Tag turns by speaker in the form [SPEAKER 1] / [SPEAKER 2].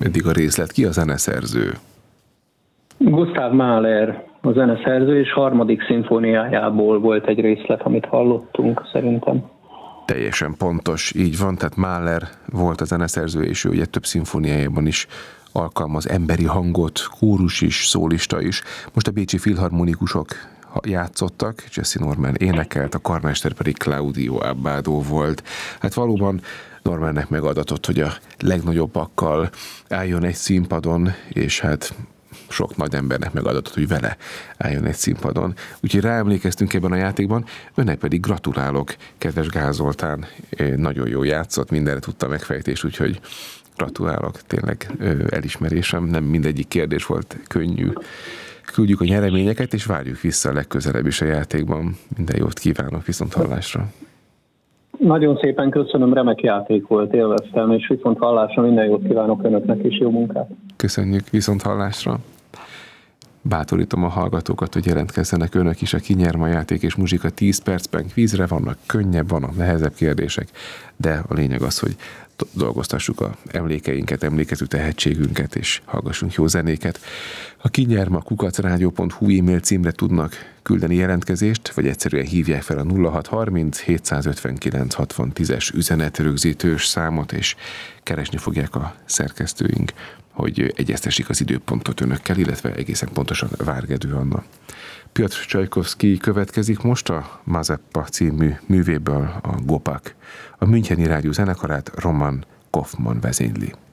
[SPEAKER 1] Eddig a részlet. Ki a zeneszerző?
[SPEAKER 2] Gustav Mahler a zeneszerző, és harmadik szimfóniájából volt egy részlet, amit hallottunk szerintem.
[SPEAKER 1] Teljesen pontos, így van, tehát Mahler volt a zeneszerző, és ő ugye több szimfóniájában is alkalmaz emberi hangot, kórus is, szólista is. Most a bécsi filharmonikusok játszottak, Jessy Norman énekelt, a karmester pedig Claudio Abbado volt. Hát valóban Normannek megadatott, hogy a legnagyobbakkal álljon egy színpadon, és hát sok nagy embernek megadatott, hogy vele álljon egy színpadon. Úgyhogy ráemlékeztünk ebben a játékban, önnek pedig gratulálok, kedves Gál Zoltán, nagyon jó játszott, mindenre tudta megfejtés, úgyhogy gratulálok, tényleg elismerésem, nem mindegyik kérdés volt könnyű. Küldjük a nyereményeket, és várjuk vissza legközelebb is a játékban. Minden jót kívánok, viszont hallásra!
[SPEAKER 2] Nagyon szépen köszönöm, remek játék volt, élveztem, és viszont hallásra minden jót kívánok önöknek, és jó munkát!
[SPEAKER 1] Köszönjük, viszont hallásra! Bátorítom a hallgatókat, hogy jelentkezzenek önök is, a Ki nyer ma játék és muzsika 10 percben kvízre, vannak könnyebb, vannak nehezebb kérdések, de a lényeg az, hogy dolgoztassuk a emlékeinket, emlékező tehetségünket, és hallgassunk jó zenéket. A Ki nyer ma @rádió.hu e-mail címre tudnak küldeni jelentkezést, vagy egyszerűen hívják fel a 0630 759 60 10-es üzenetrögzítős számot, és keresni fogják a szerkesztőink, hogy egyeztessék az időpontot önökkel, illetve egészen pontosan Várgedő Anna. Piotr Csajkovszky következik most, a Mazeppa című művéből a Gopak. A Müncheni Rádió zenekarát Roman Kaufmann vezényli.